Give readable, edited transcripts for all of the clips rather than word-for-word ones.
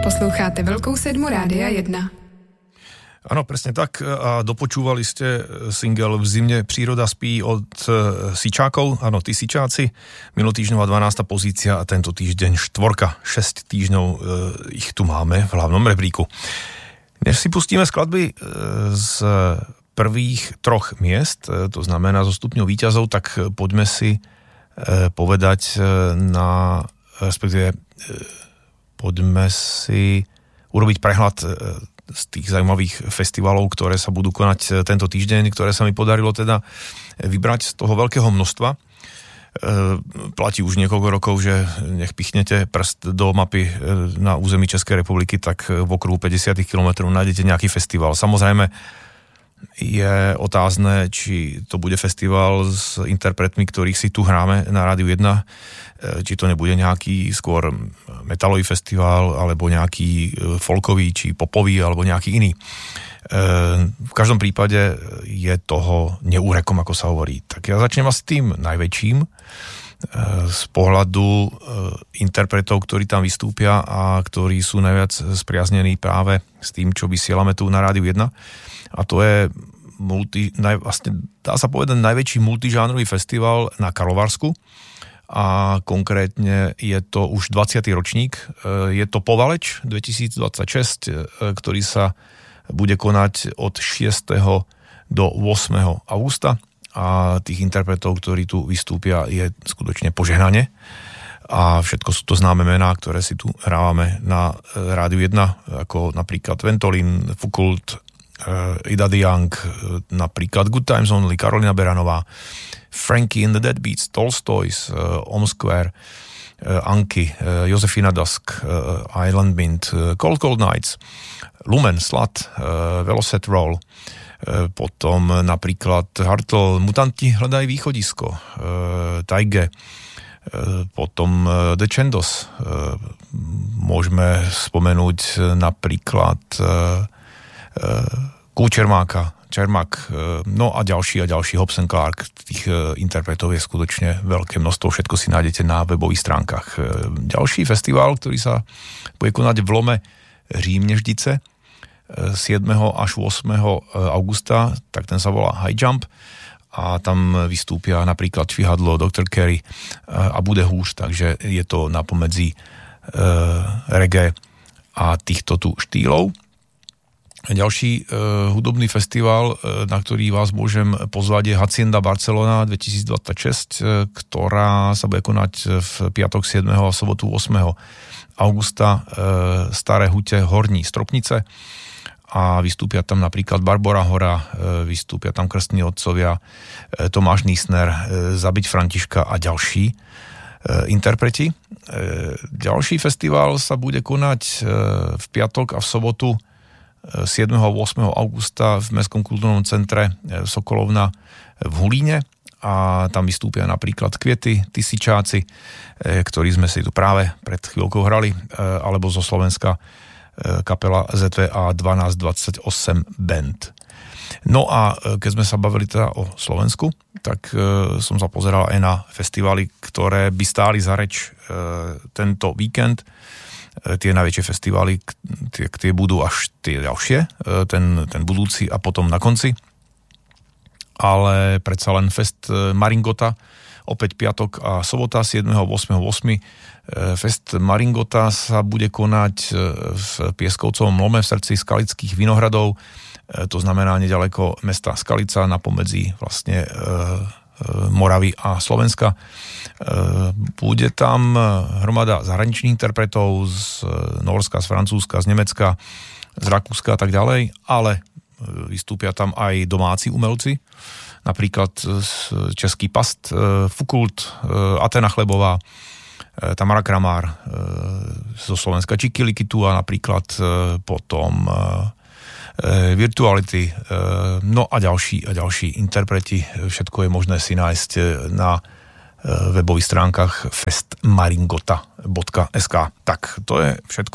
Posloucháte Velkou sedmu Rádia 1. Áno, presne tak. A dopočúvali ste single V zimne príroda spí od Sičákov. Áno, tí Sičáci. Minulotýždňová 12. pozícia a tento týždeň 4. 6 týždňov ich tu máme v hlavnom rebríku. Než si pustíme skladby z prvých 3 miest, to znamená zo stupňov víťazov, tak poďme si povedať poďme si urobiť prehľad z tých zaujímavých festivalov, ktoré sa budú konať tento týždeň, ktoré sa mi podarilo teda vybrať z toho veľkého množstva. Platí už niekoľko rokov, že nech pichnete prst do mapy na území Českej republiky, tak v okruhu 50 km nájdete nejaký festival. Samozrejme je otázne, či to bude festival s interpretmi, ktorých si tu hráme na Rádiu 1, či to nebude nejaký skôr metalový festival, alebo nejaký folkový, či popový, alebo nejaký iný. V každom prípade je toho neúrekom, ako sa hovorí. Tak ja začnem asi tým najväčším z pohľadu interpretov, ktorí tam vystúpia a ktorí sú najviac spriaznení práve s tým, čo vysielame tu na Rádiu 1. A to je vlastne dá sa povedať najväčší multižánrový festival na Karlovarsku. A konkrétne je to už 20. ročník. Je to Povaleč 2026, ktorý sa bude konať od 6. do 8. augusta. A tých interpretov, ktorí tu vystúpia, je skutočne požehnanie. A všetko sú to známe mená, ktoré si tu hrávame na Rádiu 1, ako napríklad Ventolin, Foucault, Ida de Young, napríklad Good Times Only, Karolina Beranová, Frankie and the Deadbeats, Tolstoys, Om Square, Anki, Josefina Dusk, Island Mint, Cold Cold Nights, Lumen, Slut, Velocet Roll, potom napríklad Hartl, Mutanti hľadajú východisko, Taige, potom The Chandos, môžeme spomenúť napríklad Čermák, no a ďalší Hobson Clark. Tých interpretov je skutočne veľké množstvo, všetko si nájdete na webových stránkach. Ďalší festival, ktorý sa bude konať v Lome Římneždice 7. až 8. augusta, tak ten sa volá High Jump a tam vystúpia napríklad Čvihadlo, Dr. Kerry a Bude húř, takže je to napomedzi reggae a týchto tu štýlov. Ďalší hudobný festival, na ktorý vás môžem pozvať, je Hacienda Barcelona 2026, ktorá sa bude konať v piatok 7. a sobotu 8. augusta Staré hute Horní Stropnice a vystúpia tam napríklad Barbora Hora, vystúpia tam Krstní otcovia, Tomáš Nísner, Zabiť Františka a ďalší interpreti. Ďalší festival sa bude konať v piatok a v sobotu 7. a 8. augusta v Mestskom kultúrnom centre Sokolovna v Hulíne a tam vystúpia napríklad Kviety, Tysičáci, ktorí sme si tu práve pred chvíľkou hrali, alebo zo Slovenska kapela ZVA 1228 Band. No a keď sme sa bavili teda o Slovensku, tak som sa pozeral aj na festivaly, ktoré by stáli za reč tento víkend. Tie najväčšie festivaly, tie budú až tie ďalšie, ten budúci a potom na konci. Ale predsa len Fest Maringota, opäť piatok a sobota 7. a 8. Fest Maringota sa bude konať v Pieskovcovom Lome v srdci Skalických Vinohradov, to znamená nedaleko mesta Skalica na pomedzi vlastne Moravy a Slovenska. Bude tam hromada zahraničných interpretov z Norska, z Francúzska, z Nemecka, z Rakúska a tak ďalej, ale vystúpia tam aj domáci umelci, napríklad Český Past, Foucault, Atena Chlebová, Tamara Kramár, zo Slovenska Čikilikitu a napríklad potom Virtuality, no a ďalší interpreti. Všetko je možné si nájsť na webových stránkach festmaringota.sk. Tak, to je všetko,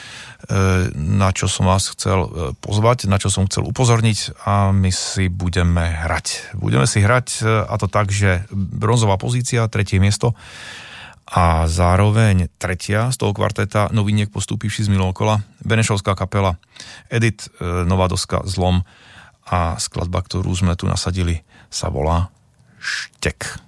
na čo som vás chcel pozvať, na čo som chcel upozorniť a my si budeme hrať. Budeme si hrať a to tak, že bronzová pozícia, 3. miesto A zároveň tretia z toho kvarteta noviniek postúpivší z minulého kola, Benešovská kapela Edit, nová doska Zlom a skladba, ktorú sme tu nasadili, sa volá Štek.